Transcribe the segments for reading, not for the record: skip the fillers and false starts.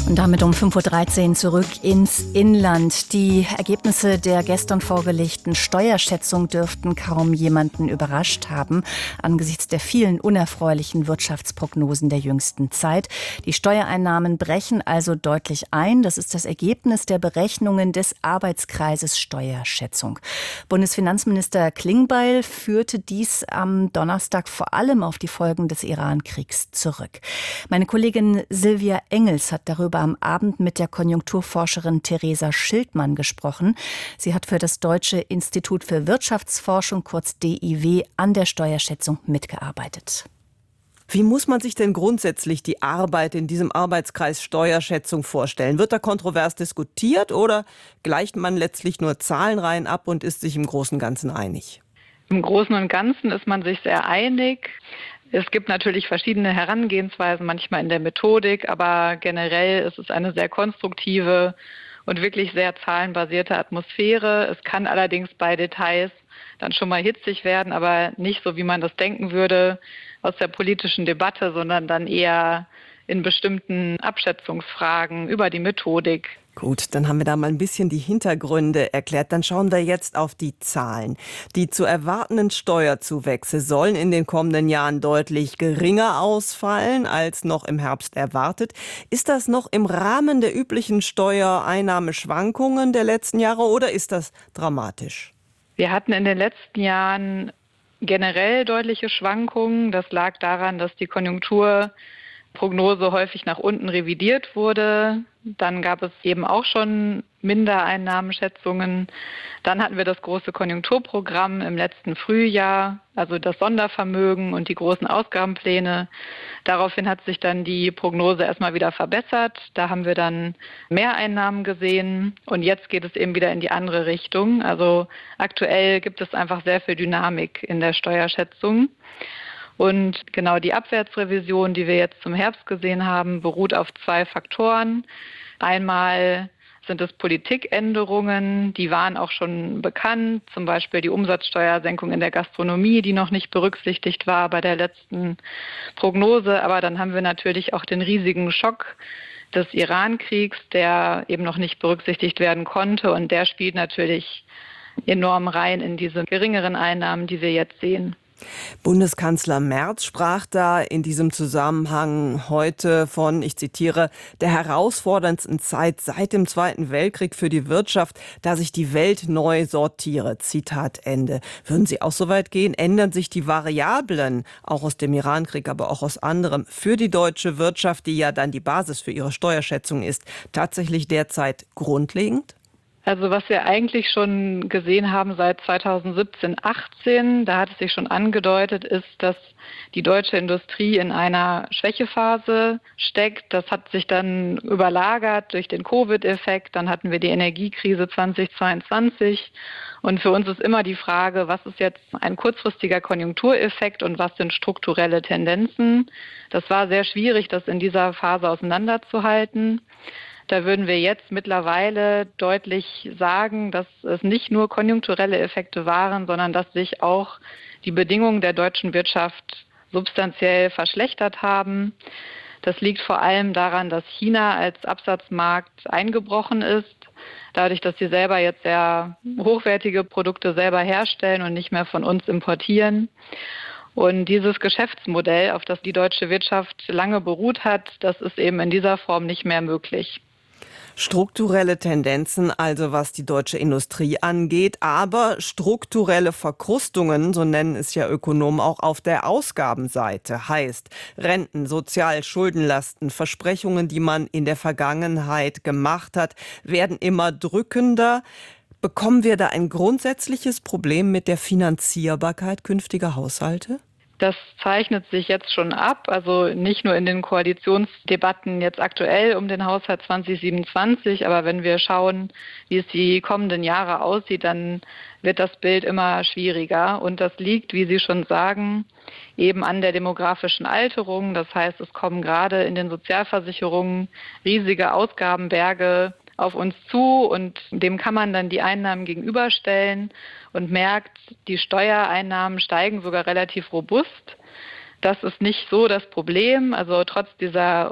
Und damit um 5.13 Uhr zurück ins Inland. Die Ergebnisse der gestern vorgelegten Steuerschätzung dürften kaum jemanden überrascht haben, angesichts der vielen unerfreulichen Wirtschaftsprognosen der jüngsten Zeit. Die Steuereinnahmen brechen also deutlich ein. Das ist das Ergebnis der Berechnungen des Arbeitskreises Steuerschätzung. Bundesfinanzminister Klingbeil führte dies am Donnerstag vor allem auf die Folgen des Iran-Kriegs zurück. Meine Kollegin Silvia Engels hat darüber am Abend mit der Konjunkturforscherin Theresa Schildmann gesprochen. Sie hat für das Deutsche Institut für Wirtschaftsforschung, kurz DIW, an der Steuerschätzung mitgearbeitet. Wie muss man sich denn grundsätzlich die Arbeit in diesem Arbeitskreis Steuerschätzung vorstellen? Wird da kontrovers diskutiert oder gleicht man letztlich nur Zahlenreihen ab und ist sich im Großen und Ganzen einig? Im Großen und Ganzen ist man sich sehr einig. Es gibt natürlich verschiedene Herangehensweisen, manchmal in der Methodik, aber generell ist es eine sehr konstruktive und wirklich sehr zahlenbasierte Atmosphäre. Es kann allerdings bei Details dann schon mal hitzig werden, aber nicht so, wie man das denken würde aus der politischen Debatte, sondern dann eher in bestimmten Abschätzungsfragen über die Methodik. Gut, dann haben wir da mal ein bisschen die Hintergründe erklärt. Dann schauen wir jetzt auf die Zahlen. Die zu erwartenden Steuerzuwächse sollen in den kommenden Jahren deutlich geringer ausfallen als noch im Herbst erwartet. Ist das noch im Rahmen der üblichen Steuereinnahmeschwankungen der letzten Jahre oder ist das dramatisch? Wir hatten in den letzten Jahren generell deutliche Schwankungen. Das lag daran, dass die Konjunkturprognose häufig nach unten revidiert wurde. Dann gab es eben auch schon Mindereinnahmenschätzungen. Dann hatten wir das große Konjunkturprogramm im letzten Frühjahr, also das Sondervermögen und die großen Ausgabenpläne. Daraufhin hat sich dann die Prognose erstmal wieder verbessert. Da haben wir dann Mehreinnahmen gesehen und jetzt geht es eben wieder in die andere Richtung. Also aktuell gibt es einfach sehr viel Dynamik in der Steuerschätzung. Und genau die Abwärtsrevision, die wir jetzt zum Herbst gesehen haben, beruht auf zwei Faktoren. Einmal sind es Politikänderungen, die waren auch schon bekannt, zum Beispiel die Umsatzsteuersenkung in der Gastronomie, die noch nicht berücksichtigt war bei der letzten Prognose. Aber dann haben wir natürlich auch den riesigen Schock des Iran-Kriegs, der eben noch nicht berücksichtigt werden konnte. Und der spielt natürlich enorm rein in diese geringeren Einnahmen, die wir jetzt sehen. Bundeskanzler Merz sprach da in diesem Zusammenhang heute von, ich zitiere, der herausforderndsten Zeit seit dem Zweiten Weltkrieg für die Wirtschaft, da sich die Welt neu sortiere. Zitat Ende. Würden Sie auch so weit gehen? Ändern sich die Variablen, auch aus dem Irankrieg, aber auch aus anderem, für die deutsche Wirtschaft, die ja dann die Basis für ihre Steuerschätzung ist, tatsächlich derzeit grundlegend? Also was wir eigentlich schon gesehen haben seit 2017, 18, da hat es sich schon angedeutet, ist, dass die deutsche Industrie in einer Schwächephase steckt. Das hat sich dann überlagert durch den Covid-Effekt. Dann hatten wir die Energiekrise 2022. Und für uns ist immer die Frage, was ist jetzt ein kurzfristiger Konjunktureffekt und was sind strukturelle Tendenzen? Das war sehr schwierig, das in dieser Phase auseinanderzuhalten. Da würden wir jetzt mittlerweile deutlich sagen, dass es nicht nur konjunkturelle Effekte waren, sondern dass sich auch die Bedingungen der deutschen Wirtschaft substanziell verschlechtert haben. Das liegt vor allem daran, dass China als Absatzmarkt eingebrochen ist, dadurch, dass sie selber jetzt sehr hochwertige Produkte selber herstellen und nicht mehr von uns importieren. Und dieses Geschäftsmodell, auf das die deutsche Wirtschaft lange beruht hat, das ist eben in dieser Form nicht mehr möglich. Strukturelle Tendenzen, also was die deutsche Industrie angeht, aber strukturelle Verkrustungen, so nennen es ja Ökonomen, auch auf der Ausgabenseite. Heißt Renten, Schuldenlasten, Versprechungen, die man in der Vergangenheit gemacht hat, werden immer drückender. Bekommen wir da ein grundsätzliches Problem mit der Finanzierbarkeit künftiger Haushalte? Das zeichnet sich jetzt schon ab, also nicht nur in den Koalitionsdebatten jetzt aktuell um den Haushalt 2027, aber wenn wir schauen, wie es die kommenden Jahre aussieht, dann wird das Bild immer schwieriger. Und das liegt, wie Sie schon sagen, eben an der demografischen Alterung. Das heißt, es kommen gerade in den Sozialversicherungen riesige Ausgabenberge auf uns zu und dem kann man dann die Einnahmen gegenüberstellen und merkt, die Steuereinnahmen steigen sogar relativ robust. Das ist nicht so das Problem. Also trotz dieser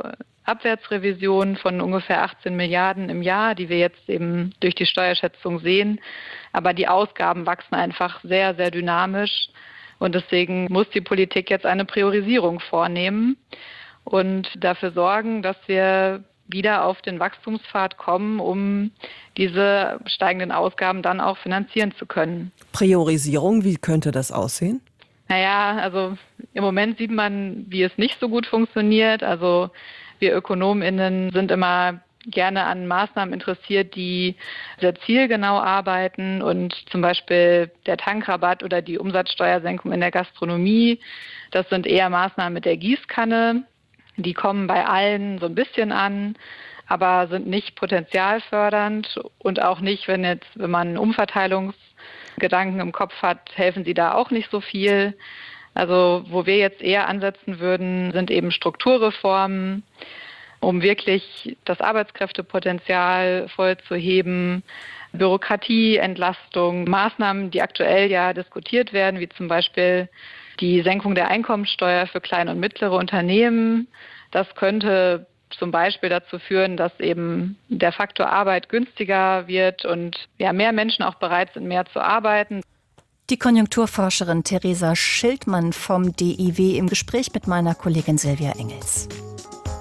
Abwärtsrevision von ungefähr 18 Milliarden im Jahr, die wir jetzt eben durch die Steuerschätzung sehen. Aber die Ausgaben wachsen einfach sehr, sehr dynamisch. Und deswegen muss die Politik jetzt eine Priorisierung vornehmen und dafür sorgen, dass wir wieder auf den Wachstumspfad kommen, um diese steigenden Ausgaben dann auch finanzieren zu können. Priorisierung, wie könnte das aussehen? Naja, also im Moment sieht man, wie es nicht so gut funktioniert. Also wir ÖkonomInnen sind immer gerne an Maßnahmen interessiert, die sehr zielgenau arbeiten, und zum Beispiel der Tankrabatt oder die Umsatzsteuersenkung in der Gastronomie, das sind eher Maßnahmen mit der Gießkanne. Die kommen bei allen so ein bisschen an, aber sind nicht potenzialfördernd und auch nicht, wenn man Umverteilungsgedanken im Kopf hat, helfen sie da auch nicht so viel. Also wo wir jetzt eher ansetzen würden, sind eben Strukturreformen, um wirklich das Arbeitskräftepotenzial voll zu heben, Bürokratieentlastung, Maßnahmen, die aktuell ja diskutiert werden, wie zum Beispiel die Senkung der Einkommensteuer für kleine und mittlere Unternehmen. Das könnte zum Beispiel dazu führen, dass eben der Faktor Arbeit günstiger wird und mehr Menschen auch bereit sind, mehr zu arbeiten. Die Konjunkturforscherin Theresa Schildmann vom DIW im Gespräch mit meiner Kollegin Silvia Engels.